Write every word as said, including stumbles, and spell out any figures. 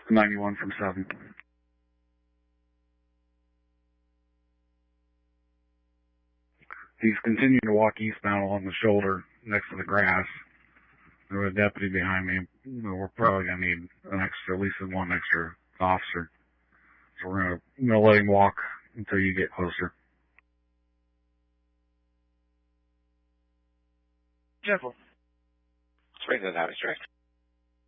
ninety-one from seven. He's continuing to walk eastbound along the shoulder next to the grass. There's a deputy behind me. We're probably going to need an extra, at least one extra officer. So we're going to, going to let him walk until you get closer. Gentle. Springfield Highway Direct.